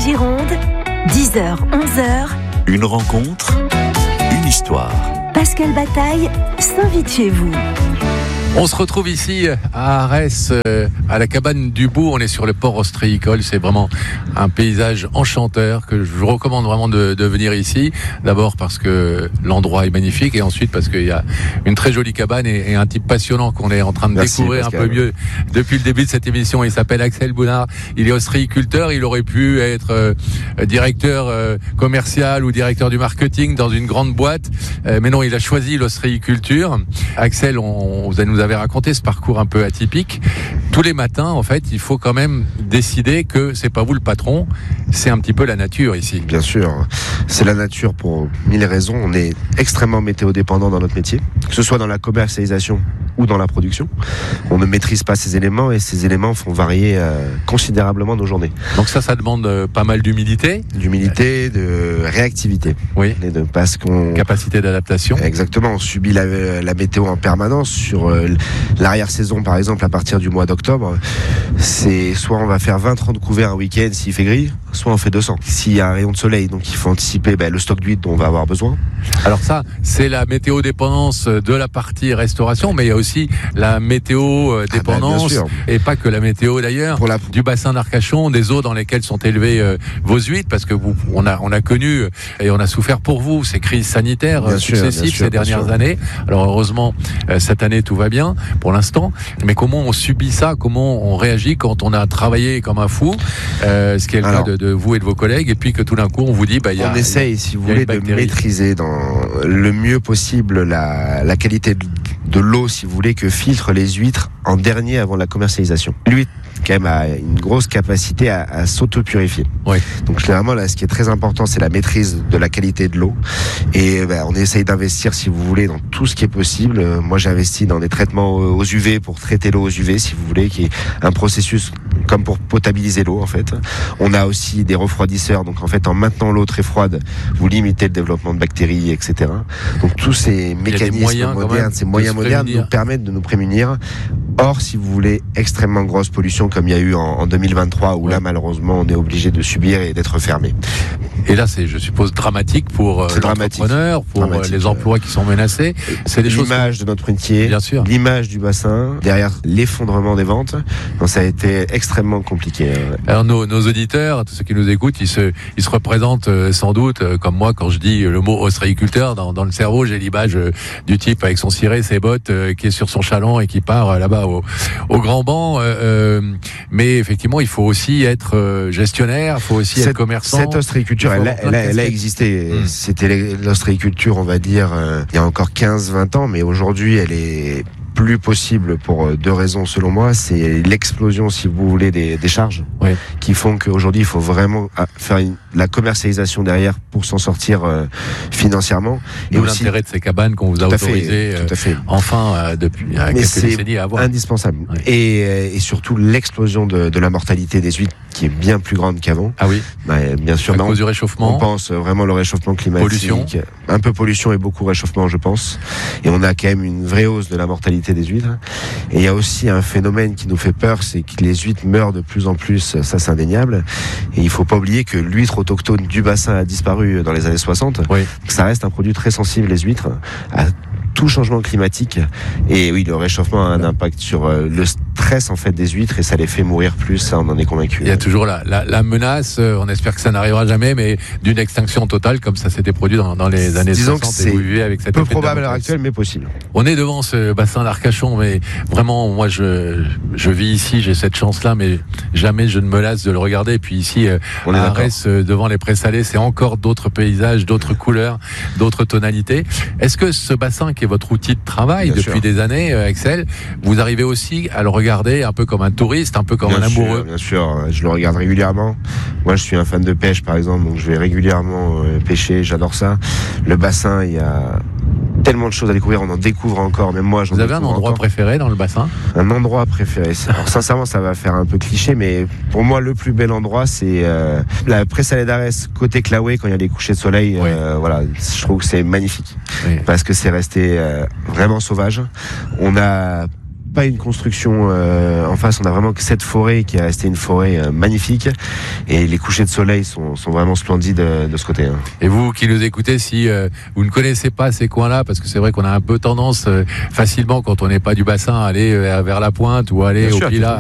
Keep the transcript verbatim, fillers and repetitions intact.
Gironde, dix heures onze heures. Une rencontre, une histoire. Pascal Bataille s'invite chez vous. On se retrouve ici à Arès, euh, à la cabane du Bout. On est sur le port ostréicole. C'est vraiment un paysage enchanteur que je vous recommande vraiment de, de venir ici. D'abord parce que l'endroit est magnifique et ensuite parce qu'il y a une très jolie cabane et, et un type passionnant qu'on est en train de Merci, découvrir Pascal. Un peu mieux depuis le début de cette émission. Il s'appelle Axel Bounard. Il est ostréiculteur. Il aurait pu être euh, directeur euh, commercial ou directeur du marketing dans une grande boîte. Euh, mais non, il a choisi l'ostréiculture. Axel, on, vous nous avez raconté ce parcours un peu atypique. Tous les matins, en fait, il faut quand même décider que c'est pas vous le patron, c'est un petit peu la nature ici. Bien sûr, c'est la nature pour mille raisons. On est extrêmement météo-dépendant dans notre métier, que ce soit dans la commercialisation ou dans la production. On ne maîtrise pas ces éléments et ces éléments font varier euh, considérablement nos journées. Donc ça, ça demande euh, pas mal d'humilité. D'humilité, de réactivité. Oui. Et de, parce qu'on... Capacité d'adaptation. Exactement, on subit la, la météo en permanence. Sur euh, l'arrière-saison, par exemple, à partir du mois d'octobre, c'est soit on va faire vingt trente couverts un week-end s'il fait gris, soit on fait deux cents. S'il y a un rayon de soleil, donc il faut anticiper ben, le stock d'huile dont on va avoir besoin. Alors ça, c'est la météo-dépendance de la partie restauration, mais il y a aussi la météo-dépendance, ah ben, et pas que la météo d'ailleurs, la... du bassin d'Arcachon, des eaux dans lesquelles sont élevées euh, vos huîtres, parce que vous, on a, on a connu et on a souffert pour vous ces crises sanitaires bien successives sûr, sûr, ces dernières années. Alors heureusement, euh, cette année tout va bien pour l'instant, mais comment on subit ça, comment on réagit quand on a travaillé comme un fou, euh, ce qui est le Alors, cas de, de vous et de vos collègues, et puis que tout d'un coup on vous dit, bah, y a, on essaye, y a, si vous voulez, de maîtriser dans le mieux possible la, la qualité de, de l'eau, si vous voulez, que filtrent les huîtres en dernier avant la commercialisation. L'huître, quand même, a une grosse capacité à, à s'auto-purifier. Oui. Donc, généralement, là, ce qui est très important, c'est la maîtrise de la qualité de l'eau. Et ben, on essaye d'investir, si vous voulez, dans tout ce qui est possible. Euh, moi, j'investis dans des traitements aux U V pour traiter l'eau aux U V, si vous voulez, qui est un processus comme pour potabiliser l'eau, en fait. On a aussi des refroidisseurs. Donc, en fait, en maintenant l'eau très froide, vous limitez le développement de bactéries, et cetera. Donc, tous ces mécanismes modernes, ces moyens modernes nous permettent de nous prémunir. Or, si vous voulez, extrêmement grosse pollution comme il y a eu en, en deux mille vingt-trois, où ouais. là, malheureusement, on est obligé de subir et d'être fermé. Et là, c'est, je suppose, dramatique pour euh, l'entrepreneur, pour dramatique, les emplois qui sont menacés. C'est des l'image choses... de notre métier, bien sûr. L'image du bassin, derrière l'effondrement des ventes. Donc, ça a été extrêmement compliqué. Alors, nos, nos auditeurs, tous ceux qui nous écoutent, ils se, ils se représentent euh, sans doute, euh, comme moi, quand je dis le mot ostréiculteur, dans, dans le cerveau, j'ai l'image euh, du type avec son ciré, ses bottes, euh, qui est sur son chaland et qui part euh, là-bas au, au grand banc. Euh, euh, mais effectivement, il faut aussi être euh, gestionnaire, il faut aussi cette, être commerçant. Cette ostréiculture, elle, a, elle, a, elle a existé. Mmh. C'était l'ostréiculture, on va dire, euh, il y a encore quinze vingt ans, mais aujourd'hui, elle est plus possible pour deux raisons selon moi. C'est l'explosion, si vous voulez, des, des charges oui. qui font qu'aujourd'hui il faut vraiment faire une, la commercialisation derrière pour s'en sortir euh, financièrement. Et aussi l'intérêt de ces cabanes qu'on vous a autorisé euh, enfin euh, depuis il y a Mais quelques décennies à avoir. Indispensable. Oui. Et, et surtout l'explosion de, de la mortalité des huîtres qui est bien plus grande qu'avant. Ah oui. Bah, bien sûr. À bah, cause on, du réchauffement. On pense vraiment le réchauffement climatique. Pollution. Un peu pollution et beaucoup réchauffement, je pense. Et on a quand même une vraie hausse de la mortalité des huîtres. Et il y a aussi un phénomène qui nous fait peur, c'est que les huîtres meurent de plus en plus, ça c'est indéniable. Et il faut pas oublier que l'huître autochtone du bassin a disparu dans les années soixante. Oui. Ça reste un produit très sensible, les huîtres, à tout changement climatique. Et oui, le réchauffement a un impact sur le stress en fait des huîtres et ça les fait mourir plus, ça on en est convaincu. Il y a toujours la, la, la menace, on espère que ça n'arrivera jamais, mais d'une extinction totale comme ça s'était produit dans, dans les années Disons soixante. Que c'est et vous vivez avec cette peu probable à l'heure actuelle, mais possible. On est devant ce bassin d'Arcachon, mais vraiment, moi je, je vis ici, j'ai cette chance-là, mais jamais je ne me lasse de le regarder. Et puis ici, on à Arès, devant les prés salés, c'est encore d'autres paysages, d'autres couleurs, d'autres tonalités. Est-ce que ce bassin qui est votre outil de travail bien depuis sûr. Des années, Axel, vous arrivez aussi à le regarder un peu comme un touriste, un peu comme bien un sûr, amoureux? Bien sûr, je le regarde régulièrement. Moi, je suis un fan de pêche, par exemple, donc je vais régulièrement euh, pêcher, j'adore ça. Le bassin, il y a tellement de choses à découvrir, on en découvre encore, même moi j'en Vous avez un endroit encore. préféré dans le bassin? Un endroit préféré, alors sincèrement ça va faire un peu cliché, mais pour moi le plus bel endroit c'est euh, la prés salée d'Arès côté Claouet, quand il y a des couchers de soleil. Oui. euh, voilà, je trouve que c'est magnifique. Oui. Parce que c'est resté euh, vraiment sauvage. On a pas une construction euh, en face. On a vraiment que cette forêt qui est restée une forêt euh, magnifique. Et les couchers de soleil sont, sont vraiment splendides euh, de ce côté. Hein. Et vous qui nous écoutez, si euh, vous ne connaissez pas ces coins-là, parce que c'est vrai qu'on a un peu tendance euh, facilement, quand on n'est pas du bassin, à aller euh, vers la pointe ou aller Bien au sûr, Pilat.